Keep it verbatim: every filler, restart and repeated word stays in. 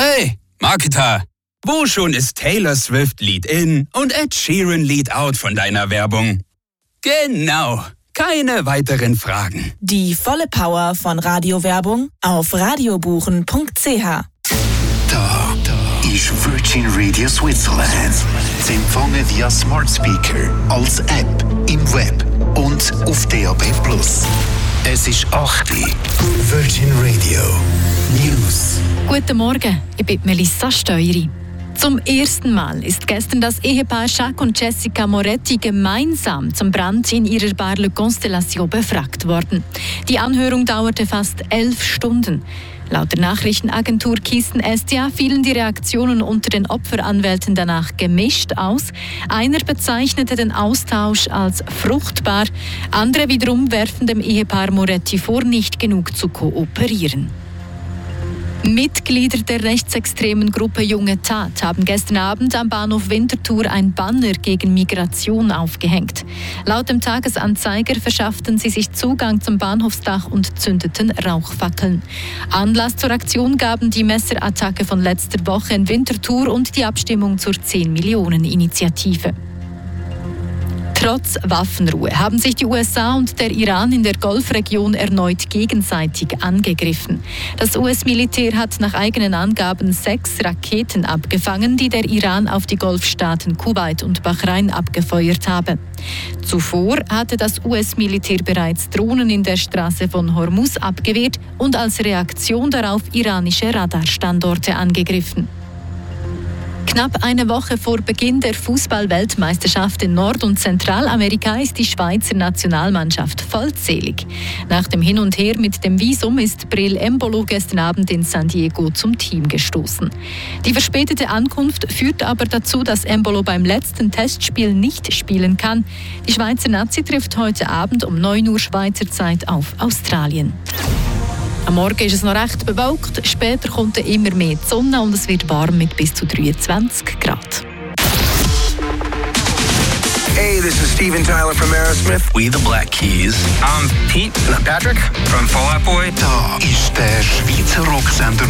Hey, Marketer, wo schon ist Taylor Swift Lead in und Ed Sheeran Lead out von deiner Werbung? Genau, keine weiteren Fragen. Die volle Power von Radiowerbung auf radiobuchen punkt c h. Da, da ist Virgin Radio Switzerland. Sie empfangen via Smart Speaker, als App, im Web und auf D A B plus. Es ist acht Uhr. Virgin Radio News. Guten Morgen, ich bin Melissa Steueri. Zum ersten Mal ist gestern das Ehepaar Jacques und Jessica Moretti gemeinsam zum Brand in ihrer Bar Le Constellation befragt worden. Die Anhörung dauerte fast elf Stunden. Laut der Nachrichtenagentur Kisten S D A fielen die Reaktionen unter den Opferanwälten danach gemischt aus. Einer bezeichnete den Austausch als fruchtbar, andere wiederum werfen dem Ehepaar Moretti vor, nicht genug zu kooperieren. Mitglieder der rechtsextremen Gruppe Junge Tat haben gestern Abend am Bahnhof Winterthur ein Banner gegen Migration aufgehängt. Laut dem Tagesanzeiger verschafften sie sich Zugang zum Bahnhofsdach und zündeten Rauchfackeln. Anlass zur Aktion gaben die Messerattacke von letzter Woche in Winterthur und die Abstimmung zur zehn-Millionen-Initiative. Trotz Waffenruhe haben sich die U S A und der Iran in der Golfregion erneut gegenseitig angegriffen. Das U S-Militär hat nach eigenen Angaben sechs Raketen abgefangen, die der Iran auf die Golfstaaten Kuwait und Bahrain abgefeuert habe. Zuvor hatte das U S-Militär bereits Drohnen in der Straße von Hormuz abgewehrt und als Reaktion darauf iranische Radarstandorte angegriffen. Knapp eine Woche vor Beginn der Fußball-Weltmeisterschaft in Nord- und Zentralamerika ist die Schweizer Nationalmannschaft vollzählig. Nach dem Hin und Her mit dem Visum ist Breel Embolo gestern Abend in San Diego zum Team gestoßen. Die verspätete Ankunft führt aber dazu, dass Embolo beim letzten Testspiel nicht spielen kann. Die Schweizer Nazi trifft heute Abend um neun Uhr Schweizer Zeit auf Australien. Am Morgen ist es noch recht bewölkt, später kommt immer mehr die Sonne und es wird warm mit bis zu dreiundzwanzig Grad. Hey, this is Steven Tyler from Aerosmith. We the Black Keys. I'm Pete. And I'm Patrick from Fall Out Boy. Da ist der Schweizer Rocksender